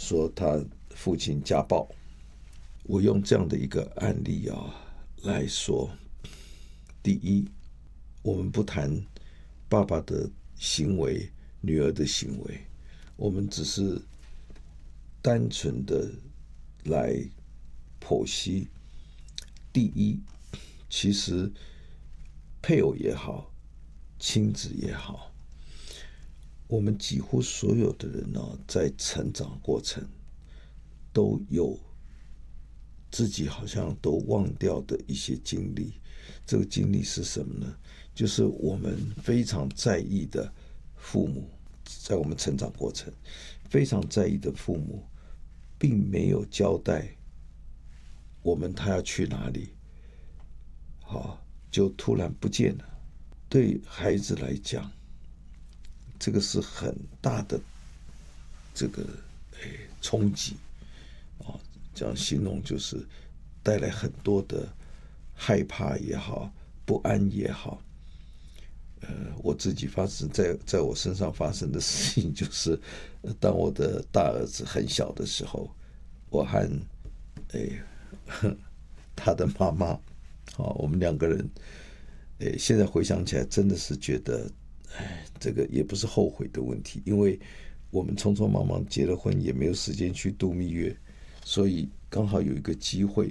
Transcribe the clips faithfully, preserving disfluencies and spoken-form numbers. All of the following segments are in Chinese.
说他父亲家暴。我用这样的一个案例啊来说，第一，我们不谈爸爸的行为、女儿的行为，我们只是单纯的来剖析。第一，其实配偶也好，亲子也好，我们几乎所有的人呢、啊，在成长过程都有自己好像都忘掉的一些经历。这个经历是什么呢？就是我们非常在意的父母，在我们成长过程非常在意的父母，并没有交代我们他要去哪里，好，就突然不见了。对孩子来讲，这个是很大的这个诶冲击啊，这样形容就是带来很多的害怕也好，不安也好。呃，我自己发生在在我身上发生的事情就是，当我的大儿子很小的时候，我和诶他的妈妈，好，我们两个人，诶，现在回想起来，真的是觉得，哎，这个也不是后悔的问题，因为我们匆匆忙忙结了婚，也没有时间去度蜜月，所以刚好有一个机会，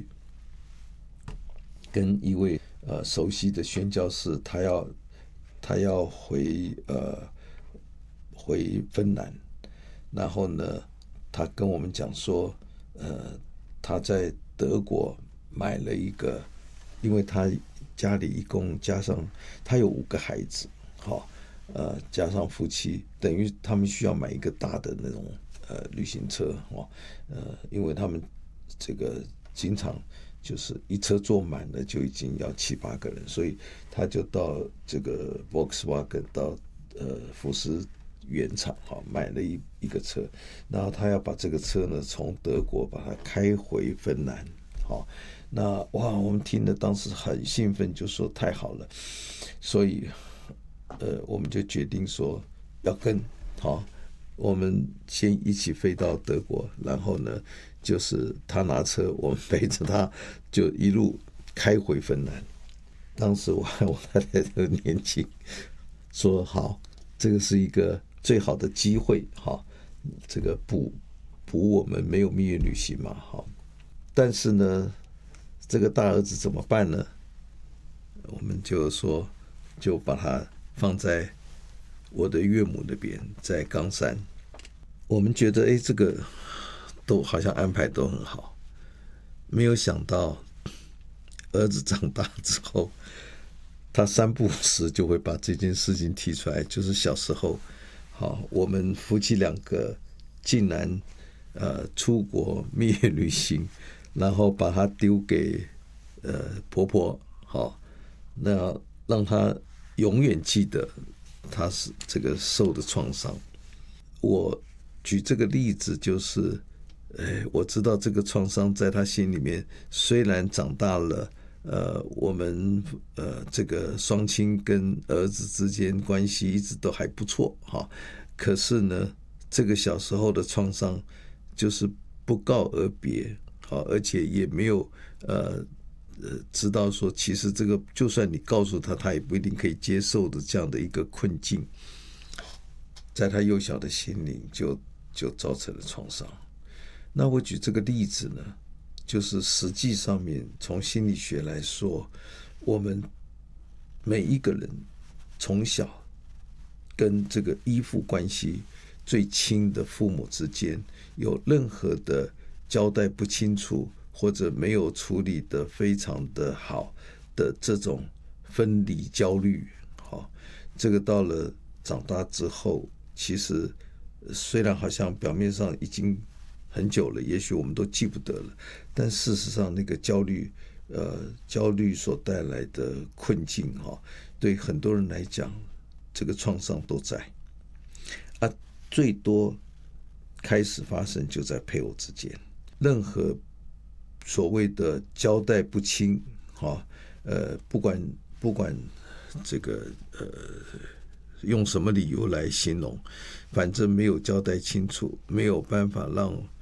跟一位呃熟悉的宣教士，他要他要回呃回芬兰，然后呢，他跟我们讲说，呃，他在德国买了一个，因为他家里一共加上他有五个孩子，好，呃，加上夫妻，等于他们需要买一个大的那种呃旅行车哦，呃，因为他们这个经常就是一车坐满了就已经要七八个人，所以他就到这个 Volkswagen 到呃福斯原厂哈买了一一个车，然后他要把这个车呢从德国把它开回芬兰，好，那哇我们听了当时很兴奋，就说太好了，所以呃我们就决定说要跟好。我们先一起飞到德国，然后呢，就是他拿车，我们背着他，就一路开回芬兰。当时我和我太太的年轻，说好，这个是一个最好的机会，好，这个补补我们没有蜜月旅行嘛，好。但是呢，这个大儿子怎么办呢？我们就说，就把他放在我的岳母那边，在冈山。我们觉得，哎，这个都好像安排都很好，没有想到儿子长大之后，他三不五时就会把这件事情提出来。就是小时候，好，我们夫妻两个竟然呃出国蜜月旅行，然后把他丢给呃婆婆，好，那让他永远记得他是这个受的创伤。我举这个例子就是，哎，我知道这个创伤在他心里面，虽然长大了，呃，我们呃这个双亲跟儿子之间关系一直都还不错哈，可是呢，这个小时候的创伤就是不告而别，好，而且也没有呃呃知道说，其实这个就算你告诉他，他也不一定可以接受的这样的一个困境。在他幼小的心灵就就造成了创伤。那我举这个例子呢，就是实际上面从心理学来说，我们每一个人从小跟这个依附关系最亲的父母之间有任何的交代不清楚，或者没有处理得非常的好的这种分离焦虑，好，这个到了长大之后，其实虽然好像表面上已经很久了，也许我们都记不得了，但事实上那个焦虑，呃，焦虑所带来的困境，哈，对很多人来讲，这个创伤都在。啊，最多开始发生就在配偶之间，任何所谓的交代不清，哈，呃，不管不管这个呃。用什么理由来形容，反正没有交代清楚，没有办法让